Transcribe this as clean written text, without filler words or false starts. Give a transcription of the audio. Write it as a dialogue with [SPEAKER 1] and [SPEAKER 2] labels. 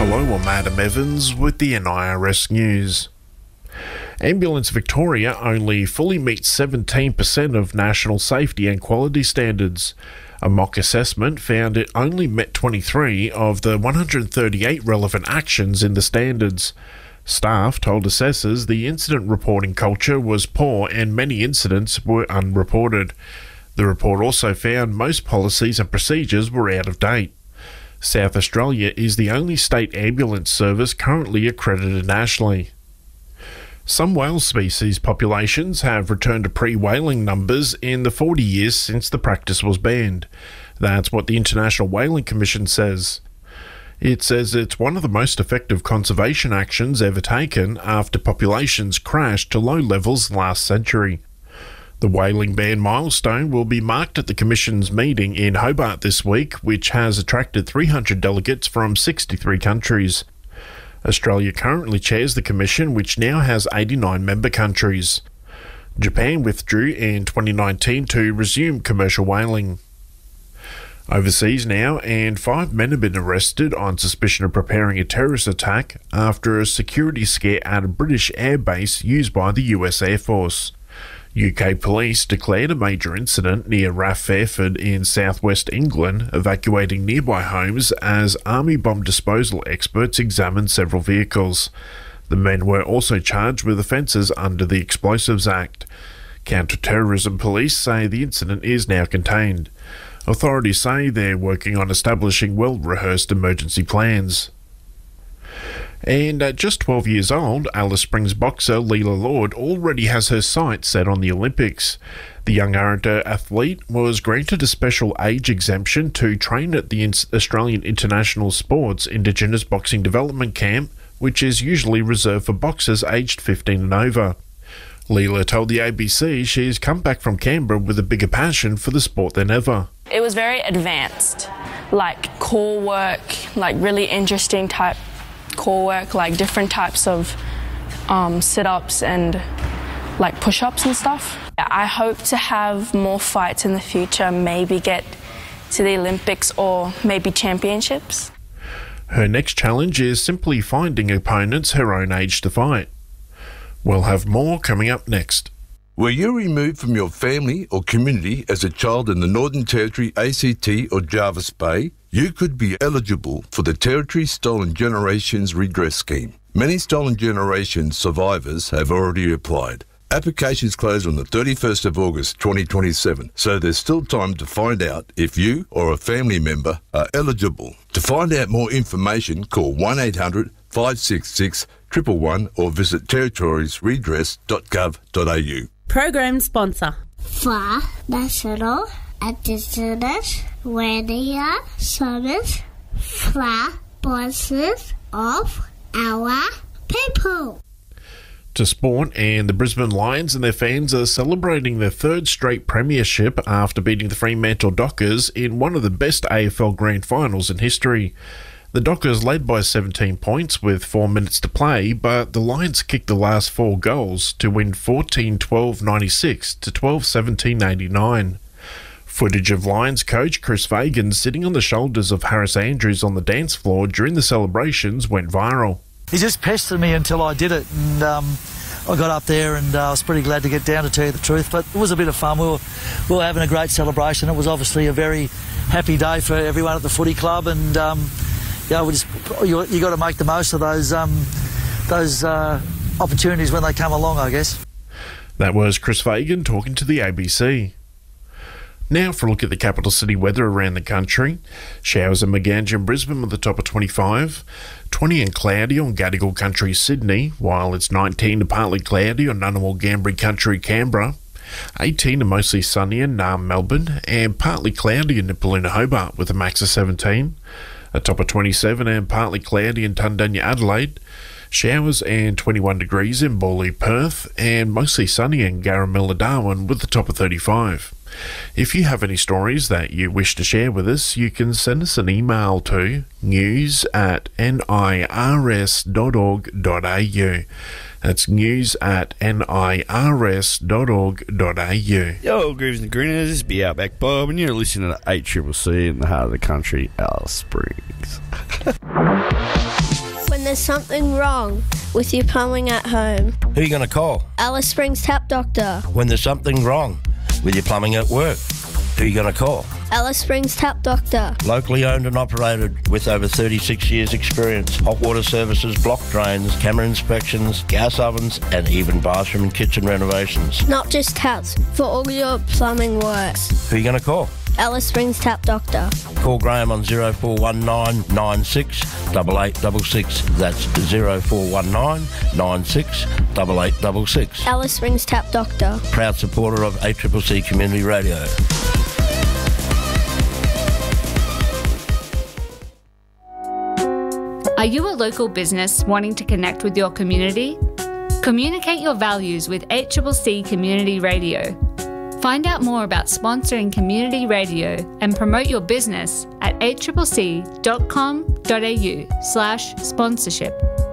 [SPEAKER 1] Hello, I'm Adam Evans with the NIRS News. Ambulance Victoria only fully meets 17% of national safety and quality standards. A mock assessment found it only met 23 of the 138 relevant actions in the standards. Staff told assessors the incident reporting culture was poor and many incidents were unreported. The report also found most policies and procedures were out of date. South Australia is the only state ambulance service currently accredited nationally. Some whale species populations have returned to pre-whaling numbers in the 40 years since the practice was banned. That's what the International Whaling Commission says. It says it's one of the most effective conservation actions ever taken after populations crashed to low levels last century. The whaling ban milestone will be marked at the Commission's meeting in Hobart this week, which has attracted 300 delegates from 63 countries. Australia currently chairs the Commission, which now has 89 member countries. Japan withdrew in 2019 to resume commercial whaling. Overseas now, and 5 men have been arrested on suspicion of preparing a terrorist attack after a security scare at a British airbase used by the US Air Force. UK police declared a major incident near RAF Fairford in southwest England, evacuating nearby homes as army bomb disposal experts examined several vehicles. The men were also charged with offences under the Explosives Act. Counter-terrorism police say the incident is now contained. Authorities say they're working on establishing well-rehearsed emergency plans. And at just 12 years old, Alice Springs boxer Leela Lord already has her sights set on the Olympics. The young amateur athlete was granted a special age exemption to train at the Australian International Sports Indigenous Boxing Development Camp, which is usually reserved for boxers aged 15 and over. Leela told the ABC she's come back from Canberra with a bigger passion for the sport than ever.
[SPEAKER 2] It was very advanced, like core work, like really interesting type core work, like different types of sit-ups and like push-ups and stuff. I hope to have more fights in the future, maybe get to the Olympics or maybe championships.
[SPEAKER 1] Her next challenge is simply finding opponents her own age to fight. We'll have more coming up next.
[SPEAKER 3] Were you removed from your family or community as a child in the Northern Territory, ACT or Jervis Bay? You could be eligible for the Territory Stolen Generations Redress Scheme. Many Stolen Generations survivors have already applied. Applications close on the 31st of August 2027, so there's still time to find out if you or a family member are eligible. To find out more information, call 1800 566 111 or visit territoriesredress.gov.au.
[SPEAKER 4] Program sponsor
[SPEAKER 5] for National Indigenous Radio Service for voices of our people.
[SPEAKER 1] To sport, and the Brisbane Lions and their fans are celebrating their third straight premiership after beating the Fremantle Dockers in one of the best AFL Grand Finals in history. The Dockers led by 17 points with 4 minutes to play, but the Lions kicked the last 4 goals to win 14-12-96 to 12-17-89. Footage of Lions coach Chris Fagan sitting on the shoulders of Harris Andrews on the dance floor during the celebrations went viral.
[SPEAKER 6] He just pestered me until I did it, and I got up there and I was pretty glad to get down, to tell you the truth, but it was a bit of fun. We were having a great celebration. It was obviously a very happy day for everyone at the footy club, and you got to make the most of those opportunities when they come along, I guess.
[SPEAKER 1] That was Chris Fagan talking to the ABC. Now for a look at the capital city weather around the country. Showers in Magandra and Brisbane with a top of 25. 20 and cloudy on Gadigal Country, Sydney, while it's 19 and partly cloudy on Ngunnawal Gambri Country, Canberra. 18 and mostly sunny in Naarm, Melbourne, and partly cloudy in Nipaluna, Hobart with a max of 17. A top of 27 and partly cloudy in Tundanya, Adelaide. Showers and 21 degrees in Bawley, Perth, and mostly sunny in Garamilla, Darwin with the top of 35. If you have any stories that you wish to share with us, you can send us an email to news@nirs.org.au. That's news@nirs.org.au.
[SPEAKER 7] Yo, Grooves and Grinners, this is be Outback Bob, and you're listening to 8CCC in the heart of the country, Alice Springs.
[SPEAKER 5] there's something wrong with your plumbing at home.
[SPEAKER 4] Who are you going to call?
[SPEAKER 5] Alice Springs Tap Doctor.
[SPEAKER 4] When there's something wrong with your plumbing at work, who are you going to call?
[SPEAKER 5] Alice Springs Tap Doctor.
[SPEAKER 4] Locally owned and operated with over 36 years experience. Hot water services, block drains, camera inspections, gas ovens and even bathroom and kitchen renovations.
[SPEAKER 5] Not just taps, for all your plumbing works.
[SPEAKER 4] Who are you going to call?
[SPEAKER 5] Alice Springs Tap Doctor.
[SPEAKER 4] Call Graham on 0419 96 8866. That's 0419 96 8866.
[SPEAKER 5] Alice Springs Tap Doctor.
[SPEAKER 4] Proud supporter of ACCC Community Radio.
[SPEAKER 8] Are you a local business wanting to connect with your community? Communicate your values with ACCC Community Radio. Find out more about sponsoring community radio and promote your business at accc.com.au/sponsorship.